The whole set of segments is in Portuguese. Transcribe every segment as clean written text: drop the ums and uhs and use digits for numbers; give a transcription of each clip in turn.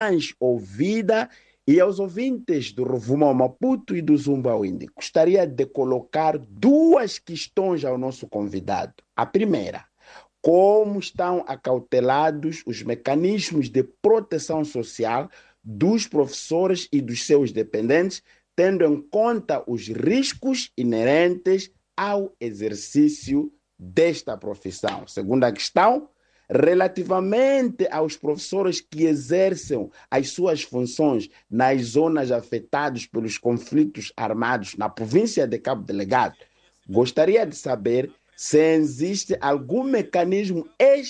mais ouvida. E aos ouvintes do Rovuma ao Maputo e do Zumba ao Indi, gostaria de colocar duas questões ao nosso convidado. A primeira: como estão acautelados os mecanismos de proteção social dos professores e dos seus dependentes, tendo em conta os riscos inerentes ao exercício desta profissão? Segunda questão: relativamente aos professores que exercem as suas funções nas zonas afetadas pelos conflitos armados na província de Cabo Delgado, gostaria de saber se existe algum mecanismo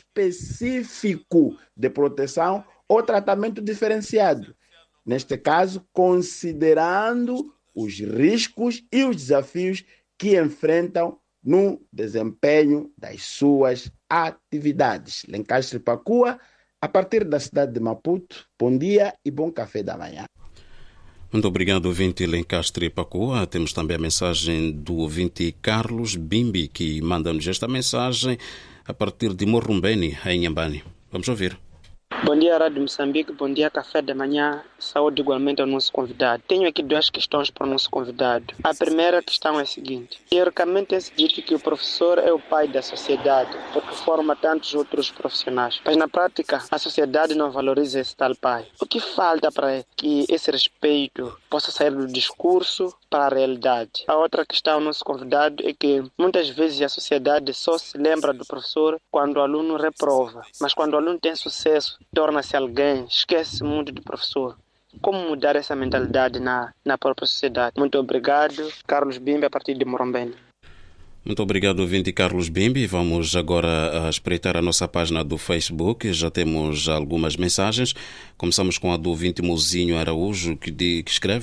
específico de proteção ou tratamento diferenciado, neste caso, considerando os riscos e os desafios que enfrentam no desempenho das suas atividades. Lencastre Pacua, a partir da cidade de Maputo, bom dia e bom café da manhã. Muito obrigado, ouvinte Lencastre Pacua. Temos também a mensagem do ouvinte Carlos Bimbi, que manda-nos esta mensagem a partir de Morrumbeni, em Inhambane. Vamos ouvir. Bom dia, Rádio Moçambique. Bom dia, café da manhã. Saúde igualmente ao nosso convidado. Tenho aqui duas questões para o nosso convidado. A primeira questão é a seguinte. Teoricamente é dito que o professor é o pai da sociedade, porque forma tantos outros profissionais. Mas na prática, a sociedade não valoriza esse tal pai. O que falta para que esse respeito possa sair do discurso para a realidade? A outra questão ao nosso convidado é que muitas vezes a sociedade só se lembra do professor quando o aluno reprova. Mas quando o aluno tem sucesso, torna-se alguém, esquece muito do professor. Como mudar essa mentalidade na própria sociedade? Muito obrigado, Carlos Bimbi, a partir de Morrombeni. Muito obrigado, ouvinte Carlos Bimbi. Vamos agora espreitar a nossa página do Facebook. Já temos algumas mensagens. Começamos com a do ouvinte Mozinho Araújo, que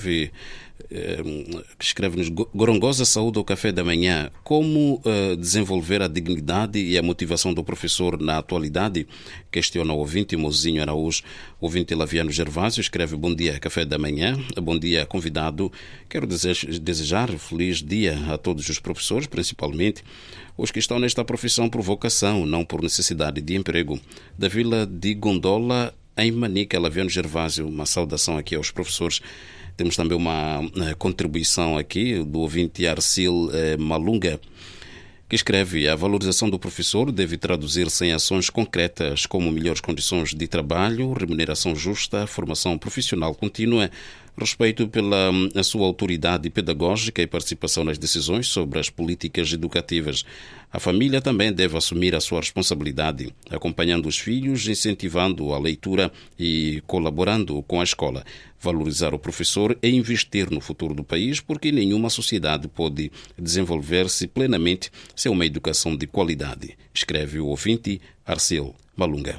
escreve-nos: Gorongosa saúde ao café da manhã. Como desenvolver a dignidade e a motivação do professor na atualidade? Questiona o ouvinte Mozinho Araújo. O ouvinte Laviano Gervásio escreve: bom dia, café da manhã. Bom dia, convidado. Quero desejar feliz dia a todos os professores, principalmente os que estão nesta profissão por vocação, não por necessidade de emprego. Da Vila de Gondola, em Manica, Laviano Gervásio. Uma saudação aqui aos professores. Temos também uma contribuição aqui do ouvinte Arcil Malunga, que escreve: a valorização do professor deve traduzir-se em ações concretas, como melhores condições de trabalho, remuneração justa, formação profissional contínua, respeito pela sua autoridade pedagógica e participação nas decisões sobre as políticas educativas. A família também deve assumir a sua responsabilidade, acompanhando os filhos, incentivando a leitura e colaborando com a escola. Valorizar o professor é investir no futuro do país, porque nenhuma sociedade pode desenvolver-se plenamente sem uma educação de qualidade, escreve o ouvinte Arcel Malunga.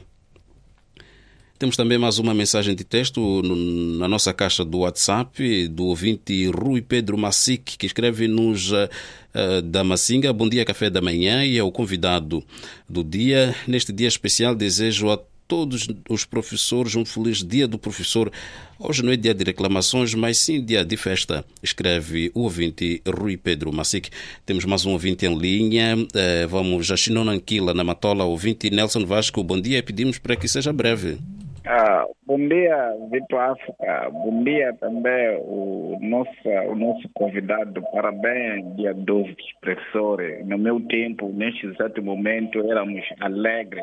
Temos também mais uma mensagem de texto na nossa caixa do WhatsApp do ouvinte Rui Pedro Massic, que escreve-nos da Massinga: bom dia, café da manhã, e ao convidado do dia. Neste dia especial desejo a todos os professores um feliz dia do professor. Hoje não é dia de reclamações, mas sim dia de festa, escreve o ouvinte Rui Pedro Massic. Temos mais um ouvinte em linha. Vamos a Chinonanquila, na Matola, ouvinte Nelson Vasco. Bom dia, pedimos para que seja breve. Bom dia, Vitor África. Bom dia também o nosso convidado. Parabéns, dia 12 dos professores. No meu tempo, neste exato momento, éramos alegres.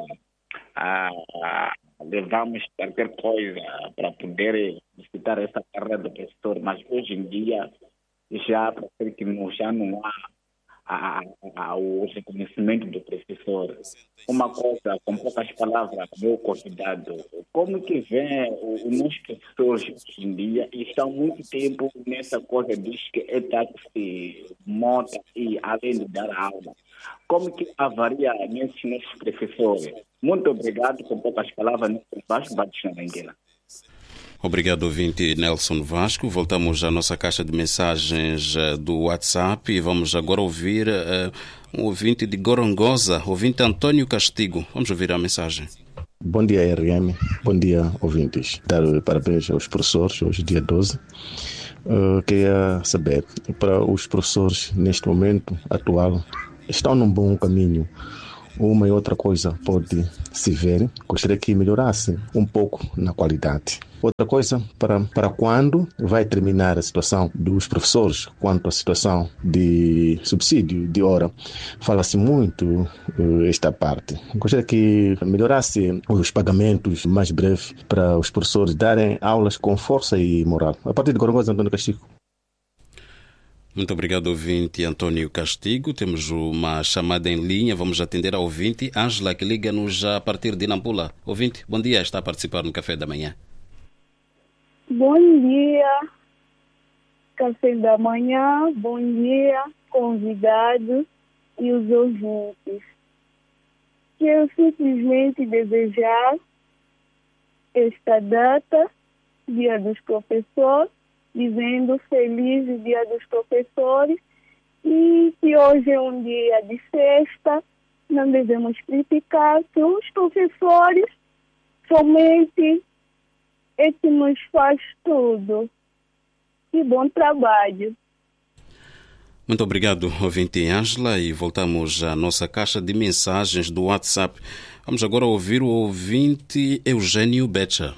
Levamos qualquer coisa para poder visitar essa carreira do professor, mas hoje em dia já não há o reconhecimento do professor. Uma coisa, com poucas palavras, meu convidado: como que vem os nossos professores hoje em dia e estão muito tempo nessa coisa, diz que é táxi, moto e além de dar aula. Como que avaria nesses nossos professores? Muito obrigado, com poucas palavras, Vasco Batista. Obrigado, ouvinte Nelson Vasco. Voltamos à nossa caixa de mensagens do WhatsApp e vamos agora ouvir um ouvinte de Gorongosa, ouvinte Antônio Castigo. Vamos ouvir a mensagem. Bom dia, RM. Bom dia, ouvintes. Dar parabéns aos professores, hoje dia 12. Queria saber, para os professores neste momento atual, estão num bom caminho uma e outra coisa pode se ver. Gostaria que melhorasse um pouco na qualidade. Outra coisa, para quando vai terminar a situação dos professores quanto à situação de subsídio de hora? Fala-se muito esta parte. Gostaria que melhorasse os pagamentos mais breves para os professores darem aulas com força e moral. A partir de Gorongosa, Antônio Castigo. Muito obrigado, ouvinte Antônio Castigo. Temos uma chamada em linha. Vamos atender a ouvinte Ângela, que liga-nos a partir de Nampula. Ouvinte, bom dia. Está a participar no Café da Manhã. Bom dia, Café da Manhã. Bom dia, convidados e os ouvintes. Quero simplesmente desejar esta data, Dia dos Professores, dizendo feliz Dia dos Professores, e que hoje é um dia de festa. Não devemos criticar que os professores somente é que nos faz tudo. E bom trabalho. Muito obrigado, ouvinte Ângela, e voltamos à nossa caixa de mensagens do WhatsApp. Vamos agora ouvir o ouvinte Eugênio Becha.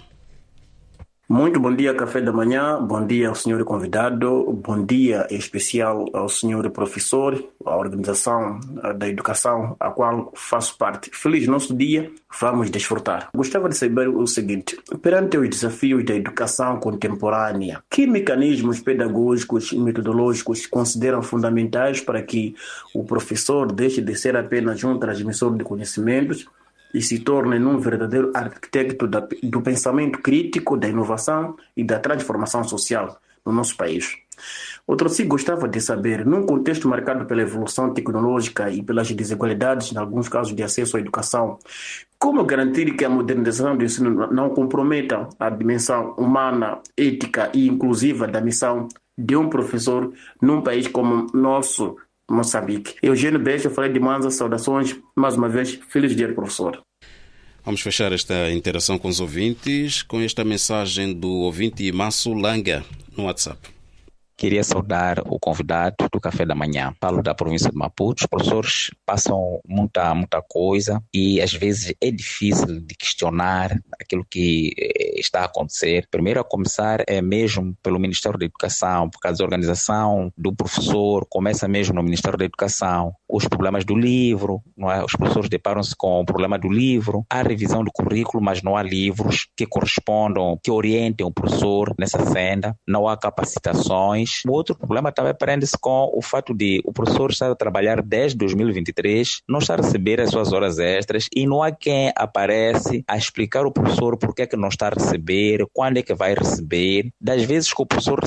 Muito bom dia, Café da Manhã. Bom dia ao senhor convidado. Bom dia em especial ao senhor professor, à organização da educação a qual faço parte. Feliz nosso dia, vamos desfrutar. Gostava de saber o seguinte: perante os desafios da educação contemporânea, que mecanismos pedagógicos e metodológicos consideram fundamentais para que o professor deixe de ser apenas um transmissor de conhecimentos e se torne um verdadeiro arquiteto do pensamento crítico, da inovação e da transformação social no nosso país? Outro sim, gostava de saber, num contexto marcado pela evolução tecnológica e pelas desigualdades, em alguns casos de acesso à educação, como garantir que a modernização do ensino não comprometa a dimensão humana, ética e inclusiva da missão de um professor num país como nosso, Moçambique? Eugênio Becha, falei de Manza, saudações, mais uma vez, feliz dia, professor. Vamos fechar esta interação com os ouvintes com esta mensagem do ouvinte Masso Langa no WhatsApp. Queria saudar o convidado do Café da Manhã. Falo da província de Maputo. Os professores passam muita coisa e às vezes é difícil de questionar aquilo que está a acontecer. Primeiro a começar é mesmo pelo Ministério da Educação, por causa da organização do professor, começa mesmo no Ministério da Educação. Os problemas do livro, não é? Os professores deparam-se com o problema do livro. Há revisão do currículo, mas não há livros que correspondam, que orientem o professor nessa senda. Não há capacitações. O outro problema também prende-se com o fato de o professor estar a trabalhar desde 2023, não estar a receber as suas horas extras e não há quem aparece a explicar ao professor porque é que não está a receber, quando é que vai receber. Das vezes que o professor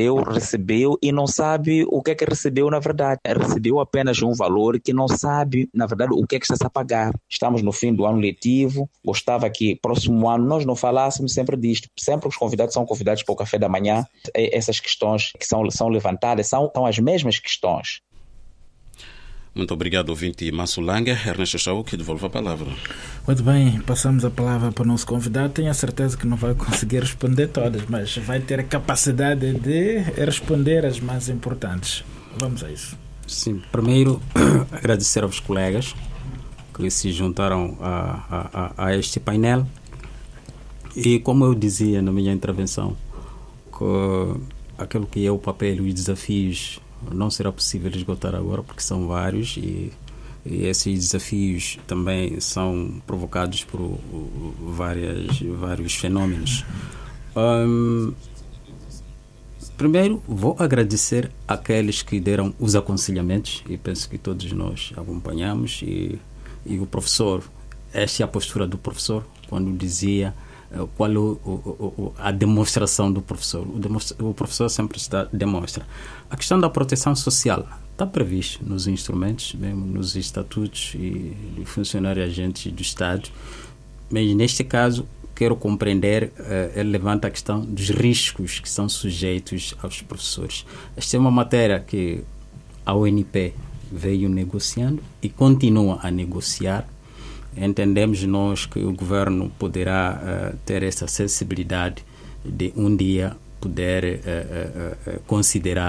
recebeu e não sabe o que é que recebeu na verdade. Recebeu apenas um valor que não sabe, na verdade, o que é que está a pagar. Estamos no fim do ano letivo, gostava que próximo ano nós não falássemos sempre disto. Sempre os convidados são convidados para o Café da Manhã, essas questões que são levantadas, são as mesmas questões. Muito obrigado, ouvinte Massulanga. Ernesto Chau, que devolve a palavra. Muito bem, passamos a palavra para o nosso convidado. Tenho a certeza que não vai conseguir responder todas, mas vai ter a capacidade de responder as mais importantes. Vamos a isso. Sim, primeiro agradecer aos colegas que se juntaram a este painel. E como eu dizia na minha intervenção, que aquilo que é o papel e os desafios não será possível esgotar agora, porque são vários e esses desafios também são provocados por vários fenômenos. Primeiro, vou agradecer àqueles que deram os aconselhamentos, e penso que todos nós acompanhamos, e o professor, esta é a postura do professor, quando dizia qual a demonstração do professor. O professor sempre demonstra. A questão da proteção social está previsto nos instrumentos, mesmo nos estatutos e de funcionário e agentes do Estado, mas neste caso quero compreender, ele levanta a questão dos riscos que são sujeitos aos professores. Esta é uma matéria que a UNP veio negociando e continua a negociar. Entendemos nós que o governo poderá ter essa sensibilidade de um dia poder considerar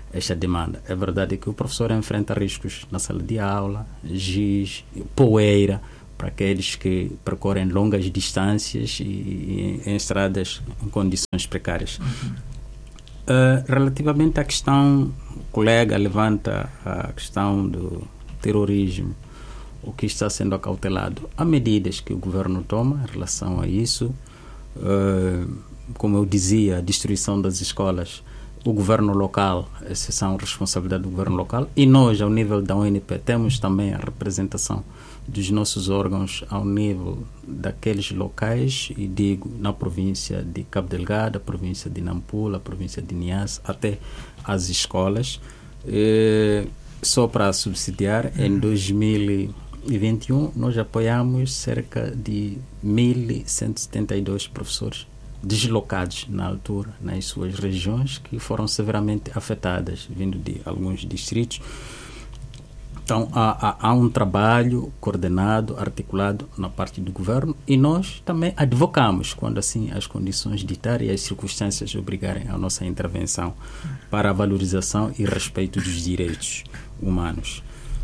esta demanda. É verdade que o professor enfrenta riscos na sala de aula, giz, poeira, para aqueles que percorrem longas distâncias e em estradas em condições precárias. Relativamente à questão, o colega levanta a questão do terrorismo, o que está sendo acautelado. Há medidas que o governo toma em relação a isso. Como eu dizia, a destruição das escolas, o governo local, essas são responsabilidade do governo local, e nós, ao nível da UNP, temos também a representação dos nossos órgãos ao nível daqueles locais, e digo na província de Cabo Delgado, a província de Nampula, a província de Niassa, até as escolas. Só para subsidiar, em 2021 nós apoiamos cerca de 1.172 professores deslocados na altura nas suas regiões, que foram severamente afetadas, vindo de alguns distritos. Então há um trabalho coordenado, articulado na parte do governo, e nós também advocamos quando assim as condições ditarem e as circunstâncias obrigarem a nossa intervenção para a valorização e respeito dos direitos humanos.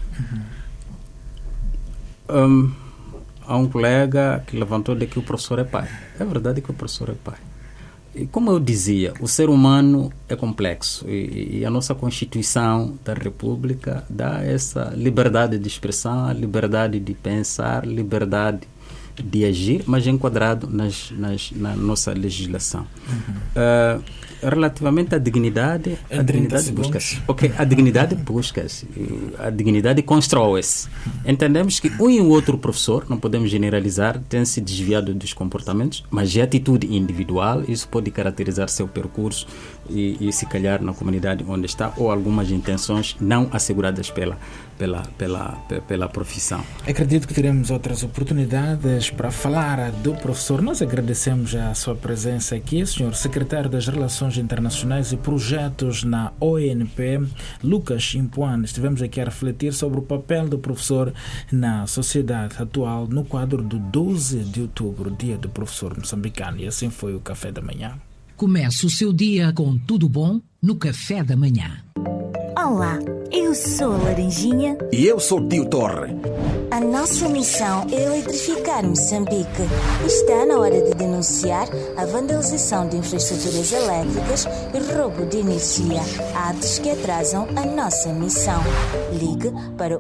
Há um colega que levantou de que o professor é pai. É verdade que o professor é pai. E como eu dizia, o ser humano é complexo e a nossa Constituição da República dá essa liberdade de expressão, a liberdade de pensar, liberdade de agir, mas enquadrado na nossa legislação. Relativamente à dignidade, a dignidade busca-se. A dignidade busca-se, a dignidade constrói-se. Entendemos que um e o outro professor, não podemos generalizar, tem se desviado dos comportamentos, mas é atitude individual, isso pode caracterizar seu percurso e se calhar na comunidade onde está, ou algumas intenções não asseguradas pela profissão. Acredito que teremos outras oportunidades para falar do professor. Nós agradecemos a sua presença aqui, senhor secretário das Relações Internacionais e Projetos na ONP, Lucas Impuan. Estivemos aqui a refletir sobre o papel do professor na sociedade atual no quadro do 12 de outubro, Dia do Professor Moçambicano. E assim foi o Café da Manhã. Comece o seu dia com tudo bom no Café da Manhã. Olá, eu sou a Laranjinha. E eu sou o Tio Torre. A nossa missão é eletrificar Moçambique. Está na hora de denunciar a vandalização de infraestruturas elétricas e roubo de energia, atos que atrasam a nossa missão. Ligue para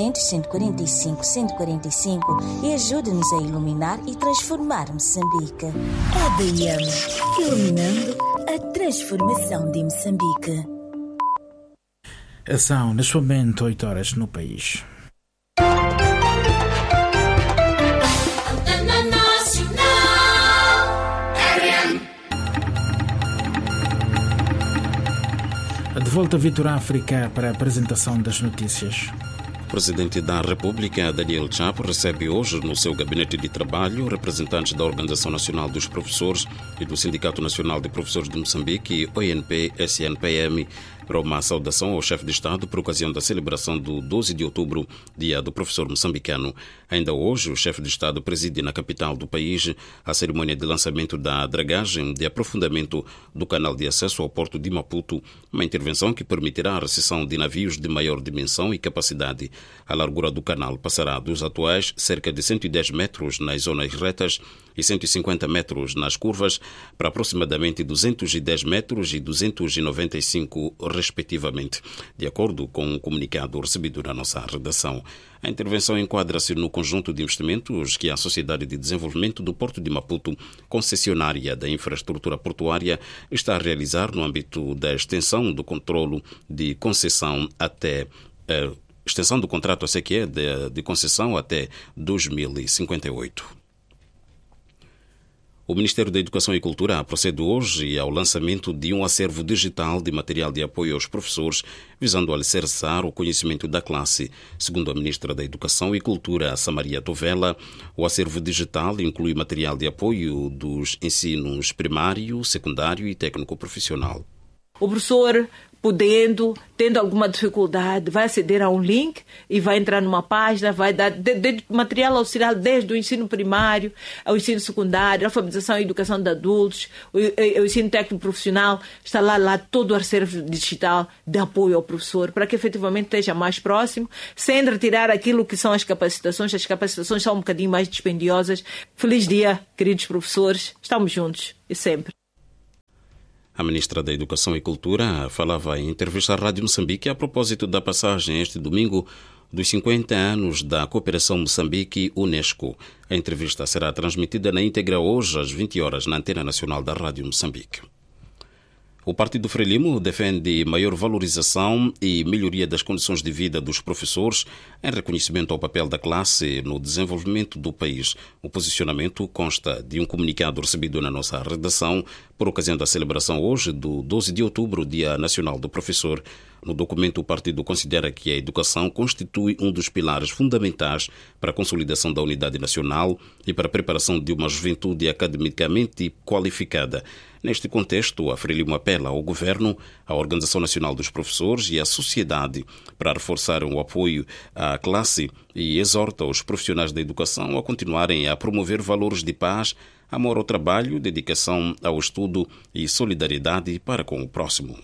800-145-145 e ajude-nos a iluminar e transformar Moçambique. EDM, iluminando a transformação de Moçambique. São, neste momento, 8 horas no país. De volta a Vitor África para a apresentação das notícias. O Presidente da República, Daniel Chapo, recebe hoje no seu gabinete de trabalho representantes da Organização Nacional dos Professores e do Sindicato Nacional de Professores de Moçambique, ONP-SNPM, para uma saudação ao chefe de Estado por ocasião da celebração do 12 de outubro, Dia do Professor Moçambicano. Ainda hoje, o chefe de Estado preside na capital do país a cerimônia de lançamento da dragagem de aprofundamento do canal de acesso ao porto de Maputo, uma intervenção que permitirá a recepção de navios de maior dimensão e capacidade. A largura do canal passará dos atuais cerca de 110 metros nas zonas retas e 150 metros nas curvas para aproximadamente 210 metros e 295 respectivamente, de acordo com um comunicado recebido na nossa redação. A intervenção enquadra-se no conjunto de investimentos que a Sociedade de Desenvolvimento do Porto de Maputo, concessionária da infraestrutura portuária, está a realizar no âmbito da extensão do controlo de concessão até extensão do contrato CQE de concessão até 2058. O Ministério da Educação e Cultura procede hoje ao lançamento de um acervo digital de material de apoio aos professores, visando alicerçar o conhecimento da classe. Segundo a Ministra da Educação e Cultura, Samaria Tovela, o acervo digital inclui material de apoio dos ensinos primário, secundário e técnico-profissional. O professor tendo alguma dificuldade, vai aceder a um link e vai entrar numa página, vai dar material auxiliar desde o ensino primário ao ensino secundário, alfabetização e educação de adultos, o ensino técnico profissional, está lá todo o acervo digital de apoio ao professor, para que efetivamente esteja mais próximo, sem retirar aquilo que são as capacitações. As capacitações são um bocadinho mais dispendiosas. Feliz dia, queridos professores. Estamos juntos e sempre. A ministra da Educação e Cultura falava em entrevista à Rádio Moçambique a propósito da passagem este domingo dos 50 anos da Cooperação Moçambique-Unesco. A entrevista será transmitida na íntegra hoje às 20 horas na Antena Nacional da Rádio Moçambique. O Partido Frelimo defende maior valorização e melhoria das condições de vida dos professores em reconhecimento ao papel da classe no desenvolvimento do país. O posicionamento consta de um comunicado recebido na nossa redação por ocasião da celebração hoje do 12 de outubro, Dia Nacional do Professor. No documento, o partido considera que a educação constitui um dos pilares fundamentais para a consolidação da unidade nacional e para a preparação de uma juventude academicamente qualificada. Neste contexto, a Frelimo apela ao Governo, à Organização Nacional dos Professores e à sociedade para reforçar o apoio à classe e exorta os profissionais da educação a continuarem a promover valores de paz, amor ao trabalho, dedicação ao estudo e solidariedade para com o próximo.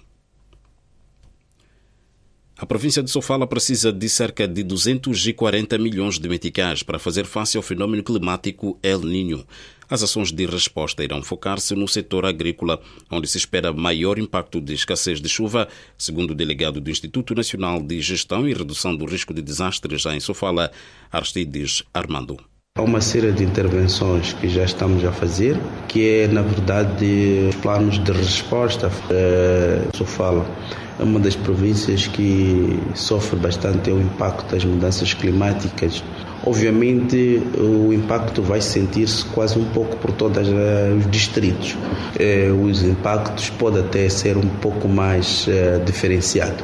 A província de Sofala precisa de cerca de 240 milhões de meticais para fazer face ao fenômeno climático El Niño. As ações de resposta irão focar-se no setor agrícola, onde se espera maior impacto de escassez de chuva, segundo o delegado do Instituto Nacional de Gestão e Redução do Risco de Desastres em Sofala, Aristides Armando. Há uma série de intervenções que já estamos a fazer, que é, na verdade, planos de resposta. Sofala é uma das províncias que sofre bastante o impacto das mudanças climáticas. Obviamente, o impacto vai sentir-se quase um pouco por todos os distritos. Os impactos podem até ser um pouco mais diferenciados.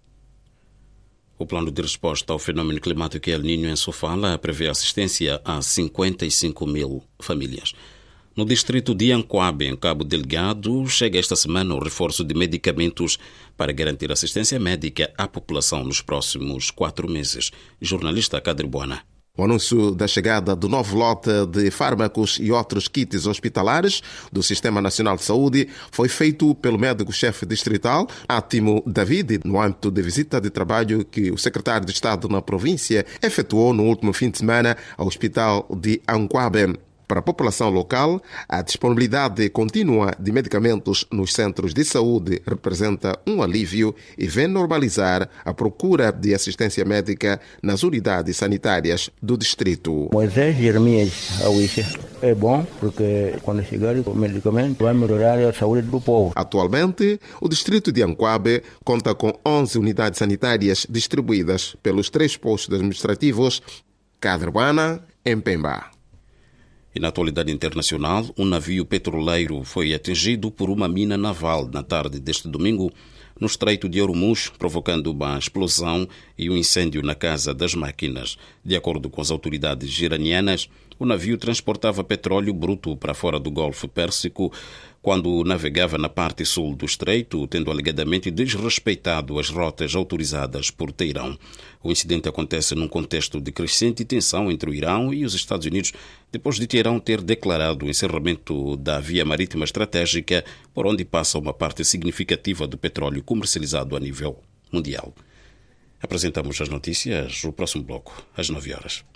O plano de resposta ao fenômeno climático El Niño em Sofala prevê assistência a 55 mil famílias. No distrito de Ancoabe, em Cabo Delgado, chega esta semana o reforço de medicamentos para garantir assistência médica à população nos próximos 4 meses. Jornalista Cadre Buana. O anúncio da chegada do novo lote de fármacos e outros kits hospitalares do Sistema Nacional de Saúde foi feito pelo médico-chefe distrital, Átimo David, no âmbito de visita de trabalho que o secretário de Estado na província efetuou no último fim de semana ao Hospital de Ancoabe. Para a população local, a disponibilidade contínua de medicamentos nos centros de saúde representa um alívio e vem normalizar a procura de assistência médica nas unidades sanitárias do distrito. Moisés Jeremias Awixa. É bom porque quando chegar o medicamento vai melhorar a saúde do povo. Atualmente, o distrito de Ancoabe conta com 11 unidades sanitárias distribuídas pelos 3 postos administrativos Cadrebuana e Mpemba. E na atualidade internacional, um navio petroleiro foi atingido por uma mina naval na tarde deste domingo no Estreito de Hormuz, provocando uma explosão e um incêndio na Casa das Máquinas. De acordo com as autoridades iranianas, o navio transportava petróleo bruto para fora do Golfo Pérsico quando navegava na parte sul do estreito, tendo alegadamente desrespeitado as rotas autorizadas por Teherão. O incidente acontece num contexto de crescente tensão entre o Irão e os Estados Unidos, depois de Teherão ter declarado o encerramento da via marítima estratégica por onde passa uma parte significativa do petróleo comercializado a nível mundial. Apresentamos as notícias no próximo bloco, às 9 horas.